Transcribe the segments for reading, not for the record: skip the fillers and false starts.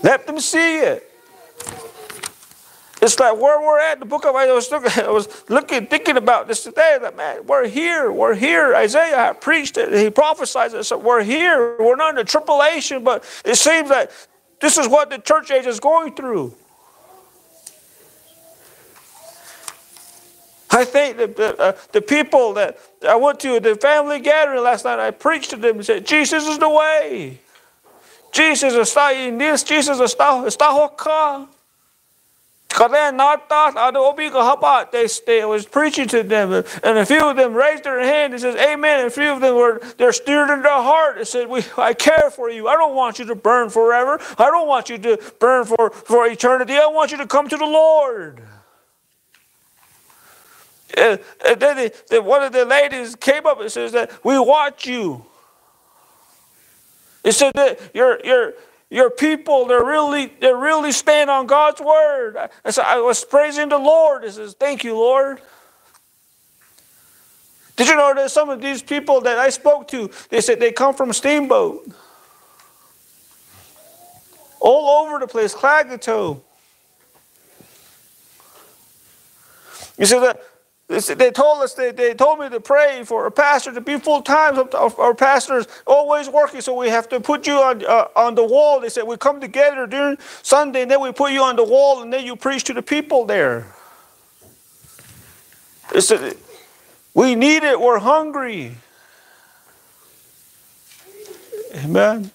Let them see it. It's like where we're at. The book of Isaiah, thinking about this today. That man, we're here. Isaiah had preached it. He prophesied it. So we're here. We're not in the tribulation, but it seems that this is what the church age is going through. I think that the people that I went to the family gathering last night, I preached to them and said, Jesus is the way. Jesus está hoka. They was preaching to them, and a few of them raised their hand and says, Amen. And a few of them they're stirred in their heart and said, I care for you. I don't want you to burn forever. I don't want you to burn for eternity. I want you to come to the Lord. And then one of the ladies came up and says that we watch you. It said that your people, they're really staying on God's word. So I was praising the Lord. It says, thank you, Lord. Did you know that some of these people that I spoke to, they said they come from Steamboat. All over the place, Klagetoe. You see that? They told me to pray for a pastor to be full time. Our pastor's always working, so we have to put you on the wall. They said we come together during Sunday, and then we put you on the wall, and then you preach to the people there. They said we need it. We're hungry. Amen.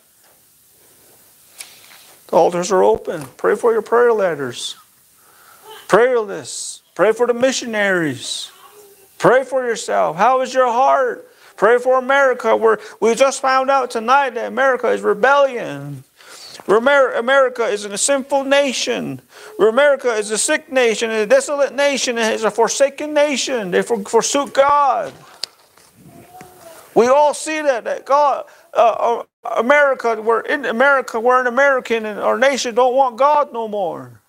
The altars are open. Pray for your prayer letters. Prayer lists. Pray for the missionaries. Pray for yourself. How is your heart? Pray for America. We just found out tonight that America is rebellion. America is a sinful nation. America is a sick nation, a desolate nation, and is a forsaken nation. They forsook God. We all see that God, America, we're an American, and our nation don't want God no more.